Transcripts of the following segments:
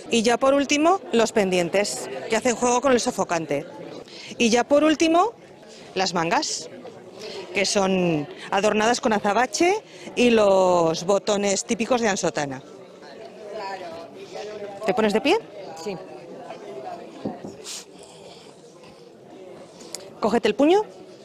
Y ya por último, los pendientes, que hacen juego con el sofocante. Y ya por último, las mangas, que son adornadas con azabache y los botones típicos de Ansotana. ¿Te pones de pie? Sí. Cógete el puño.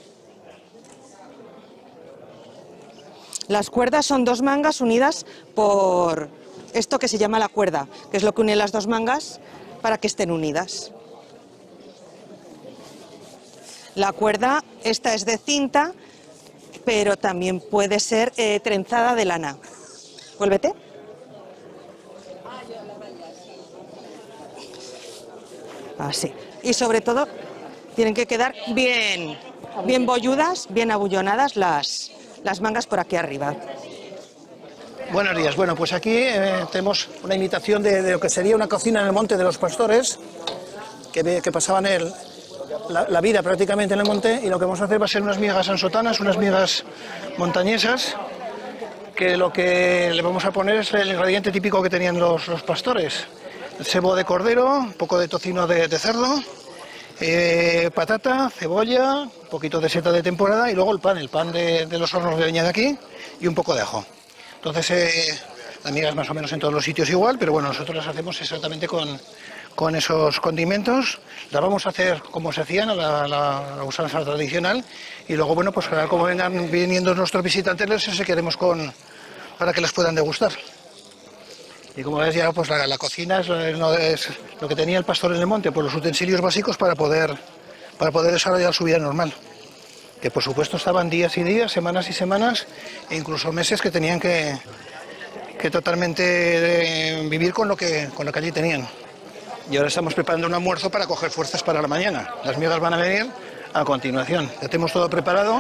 Las cuerdas son dos mangas unidas por esto que se llama la cuerda, que es lo que une las dos mangas para que estén unidas. La cuerda, esta es de cinta, pero también puede ser trenzada de lana. Vuélvete. Así. Y sobre todo, tienen que quedar bien bolludas, bien abullonadas las mangas por aquí arriba. Buenos días. Bueno, pues aquí tenemos una imitación de lo que sería una cocina en el monte de los pastores, que pasaban la vida prácticamente en el monte, y lo que vamos a hacer va a ser unas migas ansotanas, unas migas montañesas, que lo que le vamos a poner es el ingrediente típico que tenían los pastores. Cebo de cordero, un poco de tocino de cerdo, patata, cebolla, un poquito de seta de temporada y luego el pan de los hornos de leña de aquí y un poco de ajo. Entonces, las migas más o menos en todos los sitios igual, pero bueno, nosotros las hacemos exactamente con esos condimentos. Las vamos a hacer como se hacían, a la usanza tradicional, y luego, bueno, pues ahora como vengan viniendo nuestros visitantes, les queremos para que les puedan degustar. Y como ves, ya pues la cocina es lo que tenía el pastor en el monte, pues los utensilios básicos para poder desarrollar su vida normal. Que por supuesto estaban días y días, semanas y semanas, e incluso meses que tenían que totalmente vivir con lo que allí tenían. Y ahora estamos preparando un almuerzo para coger fuerzas para la mañana. Las migas van a venir a continuación. Ya tenemos todo preparado.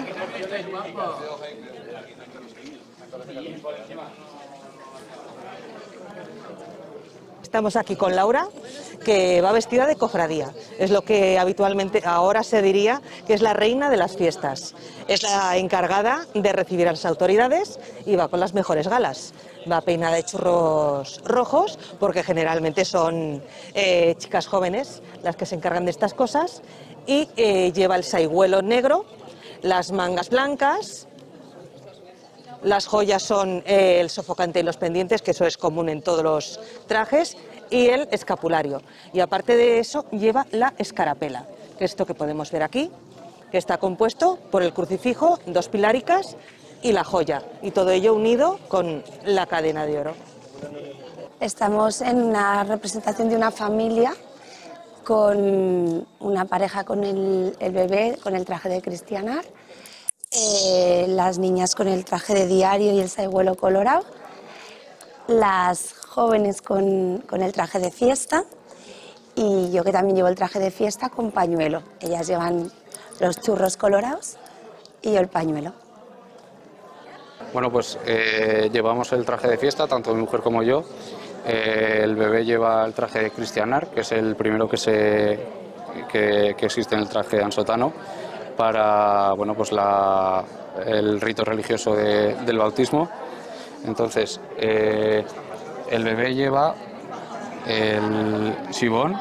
Estamos aquí con Laura, que va vestida de cofradía. Es lo que habitualmente ahora se diría que es la reina de las fiestas. Es la encargada de recibir a las autoridades y va con las mejores galas. Va peinada de churros rojos, porque generalmente son chicas jóvenes las que se encargan de estas cosas, y lleva el saihuelo negro, las mangas blancas. Las joyas son el sofocante y los pendientes, que eso es común en todos los trajes, y el escapulario. Y aparte de eso lleva la escarapela, que es esto que podemos ver aquí, que está compuesto por el crucifijo, dos piláricas y la joya, y todo ello unido con la cadena de oro. Estamos en una representación de una familia con una pareja con el bebé con el traje de cristianar. Las niñas con el traje de diario y el saihuelo colorado, las jóvenes con el traje de fiesta, y yo que también llevo el traje de fiesta con pañuelo. Ellas llevan los churros colorados y yo el pañuelo. Bueno, pues llevamos el traje de fiesta, tanto mi mujer como yo. El bebé lleva el traje de cristianar, que es el primero que existe en el traje ansotano, para pues el rito religioso del bautismo. Entonces, el bebé lleva el sibón,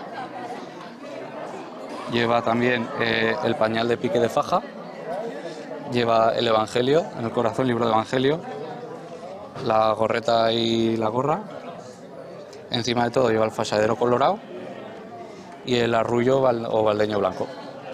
lleva también el pañal de pique de faja, lleva el Evangelio, en el corazón, el libro de Evangelio, la gorreta y la gorra. Encima de todo lleva el fasadero colorado y el arrullo o baldeño blanco.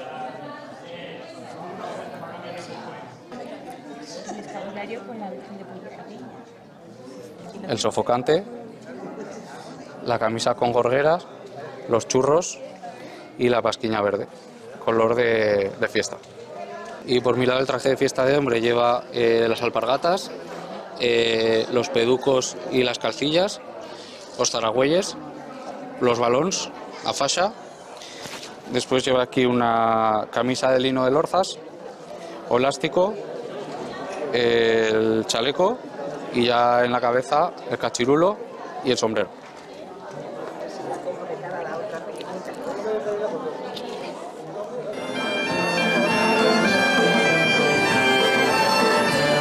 El sofocante, la camisa con gorgueras, los churros y la pasquiña verde, color de fiesta. Y por mi lado el traje de fiesta de hombre lleva las alpargatas, los peducos y las calcillas, los zaragüeyes, los balons, a fascia. Después lleva aquí una camisa de lino de lorzas, elástico, el chaleco y ya en la cabeza el cachirulo y el sombrero.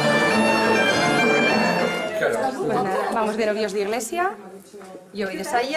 Pues nada, vamos de novios de iglesia, yo voy de saya.